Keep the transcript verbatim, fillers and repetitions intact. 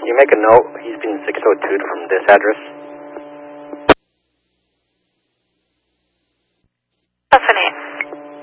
you make a note? He's been six oh two from this address.